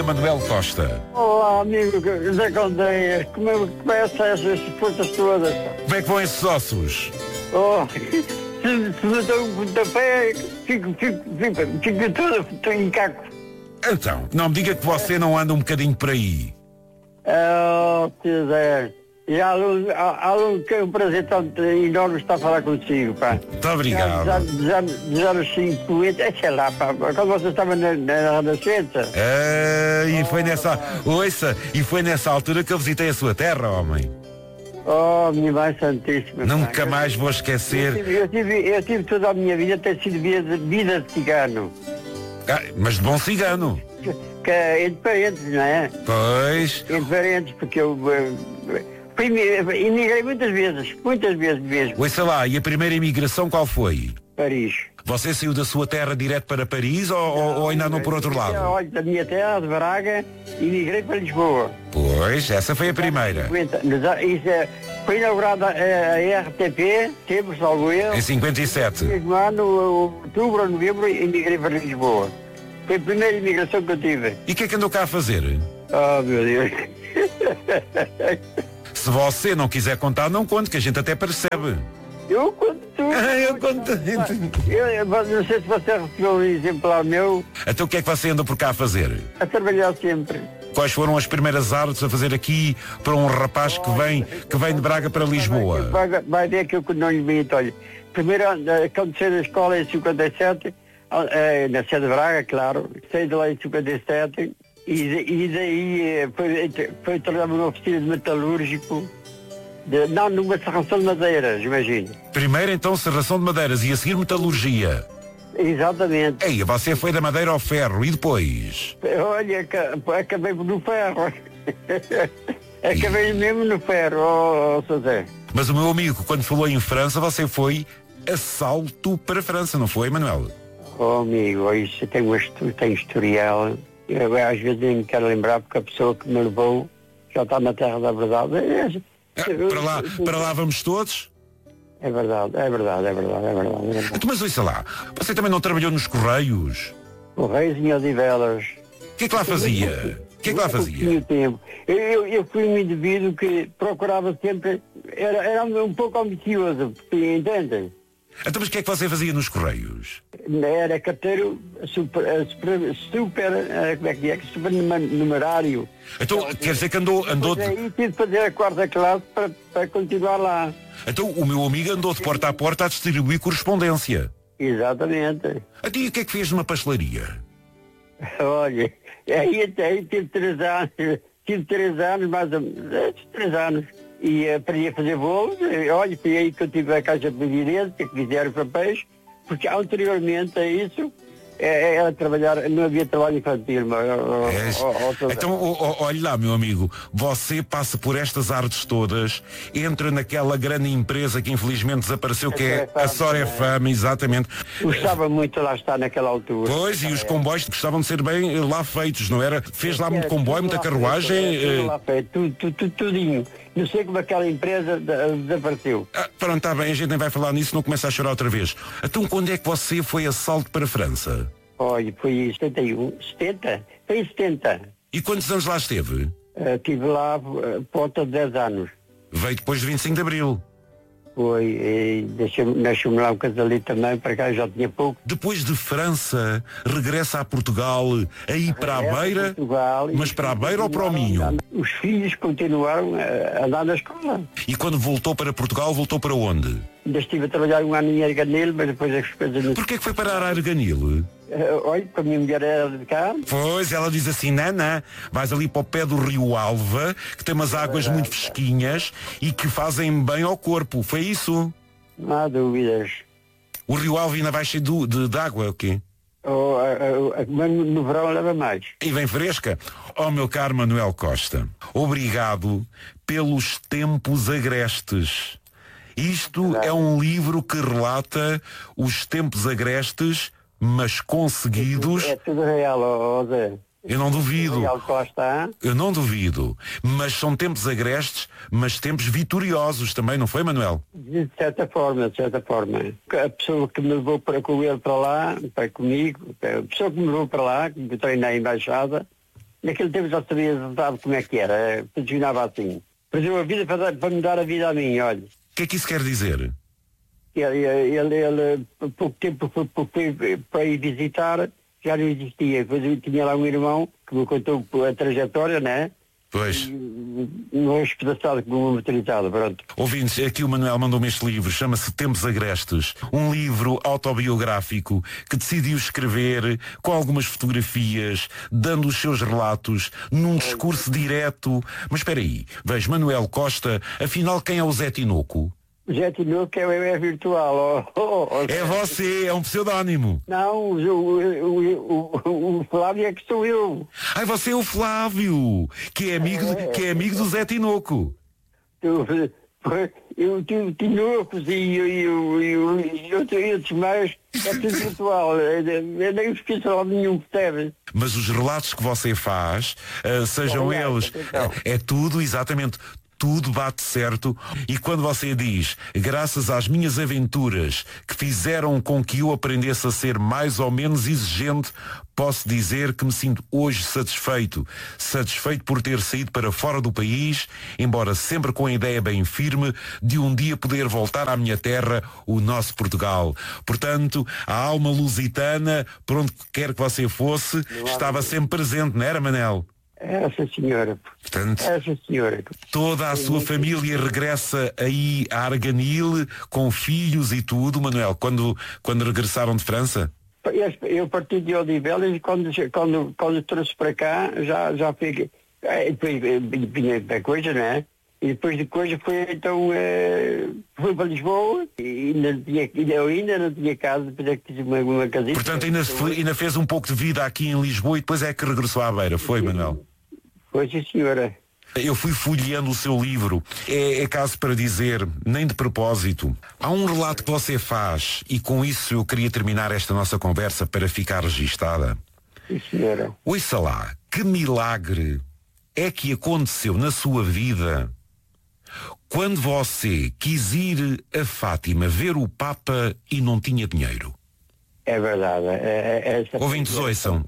dia, Manuel Costa. Olá, amigo, Zé Condeias, como é essas forças todas? Como é que vão esses ossos? Oh, se me dão um pontapé, fico todo em caco. Então, não me diga que você não anda um bocadinho por aí. Oh, se Zé, e há aluno que é um prazer tanto enorme estar a falar consigo, pá. Muito obrigado. Já nos 50, sei lá, pá, quando você estava na Renascença. E foi nessa... Ouça, e foi nessa altura que eu visitei a sua terra, homem. Oh, minha mãe santíssima. Nunca mais vou esquecer. Eu tive toda a minha vida, tem sido vida de cigano. Mas de bom cigano. Que é entre parentes, não é? Pois. Entre parentes, porque eu emigrei muitas vezes mesmo. Ouça lá, e a primeira imigração qual foi? Paris. Você saiu da sua terra direto para Paris ou ainda andou por outro lado? Olha, da minha terra, de Braga, emigrei para Lisboa. Pois, essa foi a primeira. Foi inaugurada a RTP, temos, salvo eu. Em 57. Mesmo ano, outubro ou novembro, emigrei para Lisboa. Foi a primeira imigração que eu tive. E o que é que andou cá a fazer? Oh, meu Deus. Se você não quiser contar, não conte, que a gente até percebe. Eu conto tudo. Eu conto. Eu não sei se você recebeu um exemplar meu. Então o que é que você anda por cá a fazer? A trabalhar sempre. Quais foram as primeiras artes a fazer aqui para um rapaz que vem de Braga para Lisboa? Vai ver que eu não lhe minto, olha. Primeiro, quando saí da escola em 57, na sede de Braga, claro, saí de lá em 57 e daí foi trabalhar numa oficina de metalúrgico, numa serração de madeiras, imagina. Primeiro então serração de madeiras e a seguir metalurgia. Exatamente. Ei, você foi da madeira ao ferro e depois? Olha, acabei no ferro. Acabei mesmo no ferro, José. Mas o meu amigo, quando falou em França, você foi a salto para a França, não foi, Manuel? Oh, amigo, isso tem historial. Eu às vezes nem me quero lembrar porque a pessoa que me levou já está na terra da verdade. Para lá vamos todos? É verdade. Então, mas ouça lá, você também não trabalhou nos Correios? Correios em Odivelas. O que é que lá fazia? Tempo. Eu fui um indivíduo que procurava sempre, era um pouco ambicioso, entende? Então, mas o que é que você fazia nos Correios? Era carteiro super numerário. Então, quer dizer que andou... Aí tive de fazer a quarta classe para continuar lá. Então, o meu amigo andou de porta a porta a distribuir correspondência. Exatamente. Então, e o que é que fez numa pastelaria? Olha, aí tive 3 anos, mais ou menos, 3 anos. E aprendi a fazer bolos. Olha, foi aí que eu tive a caixa de previdência, que fizeram os papéis, porque anteriormente a isso era trabalhar, não havia trabalho infantil. Então, olhe lá, meu amigo, você passa por estas artes todas, entra naquela grande empresa que infelizmente desapareceu, que é a Sorefama, exatamente. Gostava muito de lá estar naquela altura. Pois, e os comboios gostavam de ser bem lá feitos, não era? Fez lá muito comboio, muita carruagem. Tudo lá feito, tudinho. Não sei como aquela empresa desapareceu. Pronto, está bem, a gente nem vai falar nisso, não começa a chorar outra vez. Então, quando é que você foi a salto para a França? Olha, foi em 71, 70? Foi em 70. E quantos anos lá esteve? Estive lá por volta de 10 anos. Veio depois de 25 de Abril. Foi, nasceu-me lá um casalito também, para cá já tinha pouco. Depois de França, regressa a Portugal, aí para a beira, Portugal, mas para a beira ou para o Minho? Os filhos continuaram a andar na escola. E quando voltou para Portugal, voltou para onde? Ainda estive a trabalhar um ano em Arganil, mas depois as coisas... Porquê que foi parar a Arganil? Olha, porque a minha mulher era de cá. Pois, ela diz assim, não, vais ali para o pé do Rio Alva, que tem umas águas muito fresquinhas e que fazem bem ao corpo. Foi isso? Não há dúvidas. O Rio Alva ainda vai cheio de água, o quê? No verão leva mais. E vem fresca? Oh, meu caro Manuel Costa, obrigado pelos tempos agrestes. Isto é um livro que relata os tempos agrestes, mas conseguidos. É tudo real, Zé. Eu não duvido. Real Costa. Eu não duvido. Mas são tempos agrestes, mas tempos vitoriosos também, não foi, Manuel? De certa forma. A pessoa que me levou com ele para lá, comigo, a pessoa que me levou para lá, que me treinei na embaixada, naquele tempo já sabia, sabe como é que era, funcionava assim. Perdeu a vida para me dar a vida a mim, olha. O que é que isso quer dizer? Ele pouco tempo foi para ir visitar, já não existia. Depois eu tinha lá um irmão que me contou a trajetória, né? Pois. Não é despedaçado como uma maternidade, pronto. Ouvintes, aqui o Manuel mandou-me este livro, chama-se Tempos Agrestes, um livro autobiográfico que decidiu escrever com algumas fotografias, dando os seus relatos, num discurso direto. Mas espera aí, vejo Manuel Costa, afinal quem é o Zé Tinoco? O Zé Tinoco é virtual. É você, é um pseudónimo. Não, o Flávio é que sou eu. Ai, você é o Flávio, que é amigo do Zé Tinoco. Eu tive Tinocos e outros mais, é tudo virtual. Eu nem esqueço lá nenhum, percebe? Mas os relatos que você faz, sejam eles, é tudo exatamente. Tudo bate certo, e quando você diz, graças às minhas aventuras que fizeram com que eu aprendesse a ser mais ou menos exigente, posso dizer que me sinto hoje satisfeito por ter saído para fora do país, embora sempre com a ideia bem firme de um dia poder voltar à minha terra, o nosso Portugal. Portanto, a alma lusitana, por onde quer que você fosse, estava sempre presente, não era, Manel? Essa senhora. Portanto, essa senhora. Toda a sua família regressa aí a Arganil com filhos e tudo, Manuel, quando regressaram de França? Eu parti de Odivelas e quando trouxe para cá já fui. Depois vinha da coisa, não é? E depois de coisa foi então fui para Lisboa e ainda não tinha casa, depois é que tive uma casinha. Portanto ainda fez um pouco de vida aqui em Lisboa e depois é que regressou à Beira, foi, Manuel? Foi, sim, senhora. Eu fui folheando o seu livro. É caso para dizer, nem de propósito. Há um relato que você faz, e com isso eu queria terminar esta nossa conversa para ficar registada. Sim, senhora. Ouça lá, que milagre é que aconteceu na sua vida quando você quis ir a Fátima ver o Papa e não tinha dinheiro? É verdade. Ouvintes, ouçam.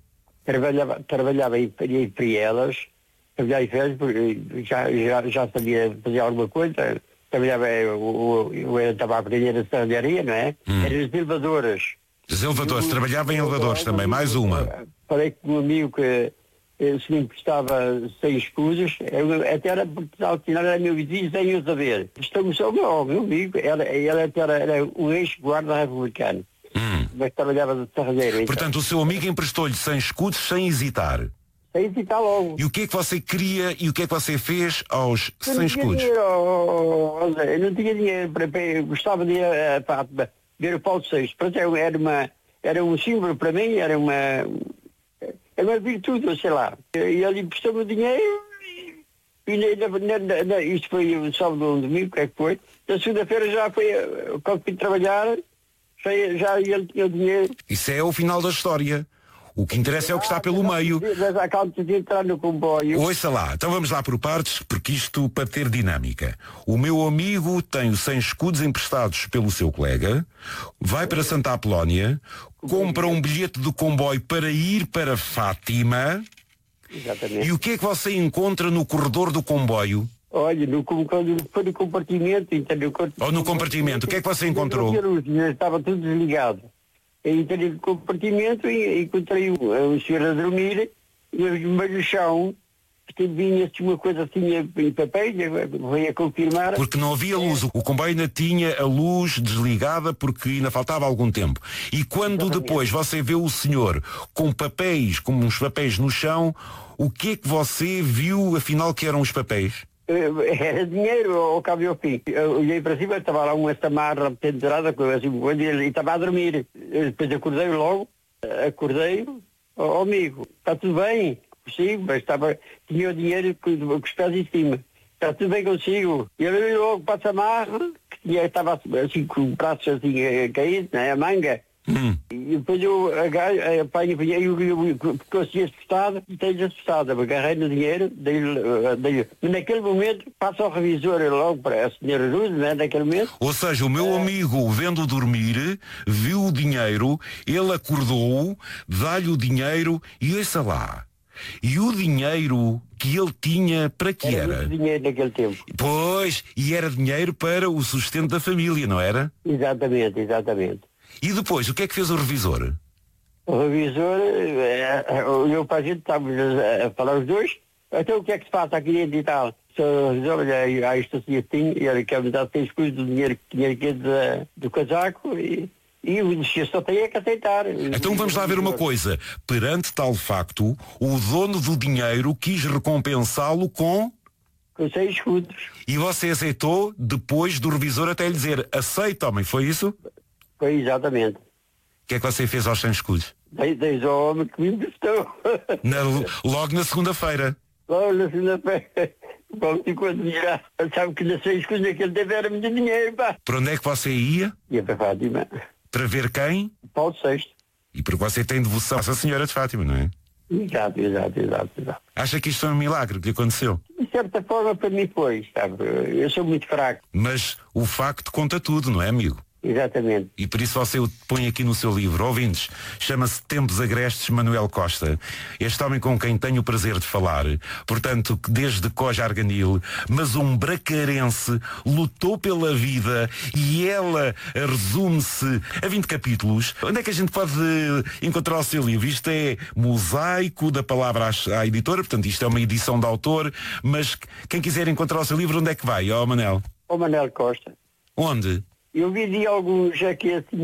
Trabalhava em Frielas, trabalhava em Frielas, porque já sabia fazer alguma coisa. Trabalhava, eu estava a aprender a serralharia, não é? Eram as elevadoras. Os elevadores, trabalhava em elevadores também, mais uma. Falei com um amigo que se me emprestava 100 escusas, até era porque ao final era meu vizinho sem eu saber. Estamos só meu amigo, ele até era um ex-guarda republicano. Mas trabalhava de serralheiro. Portanto, o seu amigo emprestou-lhe 100 escudos sem hesitar. Sem hesitar logo. E o que é que você queria e o que é que você fez aos 100 escudos? Eu não tinha dinheiro, eu gostava de ir para ver o Paulo VI. Era um símbolo para mim, era uma virtude, sei lá. E ele emprestou-me o dinheiro e isto foi o sábado ou domingo, que é que foi? Na segunda-feira já foi, quando fui trabalhar, já ele tinha o dinheiro. Isso é o final da história. O que interessa é o que está pelo meio. Mas acabo de entrar no comboio. Ouça lá, então vamos lá por partes, porque isto para ter dinâmica. O meu amigo tem os 100 escudos emprestados pelo seu colega, vai para Santa Apolónia, compra um bilhete do comboio para ir para Fátima. Exatamente. E o que é que você encontra no corredor do comboio? Olha, quando foi no compartimento, entendeu? Ou no compartimento, o que é que você encontrou? Estava tudo desligado. Eu entrei no compartimento e encontrei o senhor a dormir, e no meio do chão vinha uma coisa assim em papéis, veio a confirmar. Porque não havia luz, o comboio ainda tinha a luz desligada porque ainda faltava algum tempo. E quando depois você vê o senhor com papéis, como uns papéis no chão, o que é que você viu afinal que eram os papéis? Era dinheiro ao cabo e ao fim. Eu olhei para cima, estava lá uma samarra pendurada, assim, e estava a dormir. Eu depois acordei logo, amigo, está tudo bem? Consigo, mas tinha o dinheiro com os pés em cima. Está tudo bem consigo? E eu olhei logo para a samarra, que estava assim com os braços assim caídos, né, a manga. E depois eu apanho, ficou assim assustado, e tenho assustado, agarrei no dinheiro, dei. Naquele momento passa o revisor logo para a senhora Luz, né, naquele momento. Ou seja, o meu amigo, vendo dormir, viu o dinheiro, ele acordou, dá-lhe o dinheiro e ouça lá. E o dinheiro que ele tinha, para que era? Muito dinheiro naquele tempo. Pois, e era dinheiro para o sustento da família, não era? Exatamente, exatamente. E depois, o que é que fez o revisor? O revisor, olhou para a gente, estávamos a falar os dois, então o que é que se passa aqui dentro e tal? O revisor, olha, isto assim, e ele quer me dar 6 coisas do dinheiro que tinha aqui do casaco e o disse, só tenho é que aceitar. Então vamos lá ver uma coisa. Perante tal facto, o dono do dinheiro quis recompensá-lo com 6 escudos. E você aceitou depois do revisor até lhe dizer, aceita, homem, foi isso? Foi exatamente. O que é que você fez aos 100 escudos? Desde o homem que me emprestou. Logo na segunda-feira. Logo na segunda-feira. Como enquanto dirá, sabe que nas 6 escudos naquele tempo era muito dinheiro, pá. Para onde é que você ia? Ia para Fátima. Para ver quem? Paulo VI. E porque você tem devoção à Nossa Senhora de Fátima, não é? Exato. Acha que isto foi um milagre que lhe aconteceu? De certa forma para mim foi, sabe? Eu sou muito fraco. Mas o facto conta tudo, não é, amigo? Exatamente. E por isso você o põe aqui no seu livro. Ouvintes, chama-se Tempos Agrestes, Manuel Costa. Este homem com quem tenho o prazer de falar, portanto, desde Coja Arganil, mas um bracarense, lutou pela vida e ela resume-se a 20 capítulos. Onde é que a gente pode encontrar o seu livro? Isto é mosaico da palavra à editora, portanto, isto é uma edição de autor, mas quem quiser encontrar o seu livro, onde é que vai, ó Manel? O Manuel Costa. Onde? Eu vi de alguns aqui assim...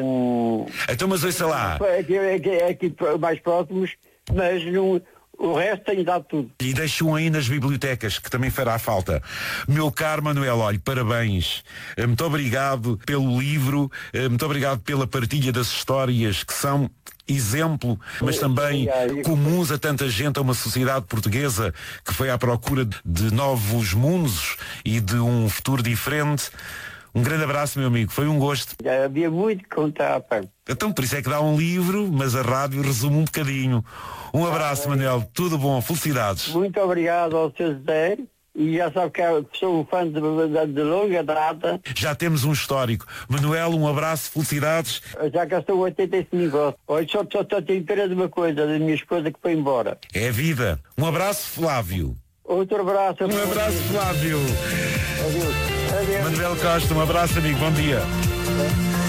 Então, mas ouça lá. Aqui mais próximos, mas o resto tem dado tudo. E deixam aí nas bibliotecas, que também fará falta. Meu caro Manuel, olha, parabéns. Muito obrigado pelo livro, muito obrigado pela partilha das histórias que são exemplo, mas também comuns a tanta gente, a uma sociedade portuguesa que foi à procura de novos mundos e de um futuro diferente. Um grande abraço, meu amigo. Foi um gosto. Já havia muito que contar, pá. Então, por isso é que dá um livro, mas a rádio resume um bocadinho. Um abraço, Manuel. Tudo bom. Felicidades. Muito obrigado ao seu Zé. E já sabe que sou um fã de longa data. Já temos um histórico. Manuel, um abraço. Felicidades. Já cá estou 85. Olha, só tenho pena de uma coisa, da minha esposa que foi embora. É a vida. Um abraço, Flávio. Outro abraço. Um abraço, Flávio. Adeus. Manuel Costa, um abraço, amigo. Bom dia.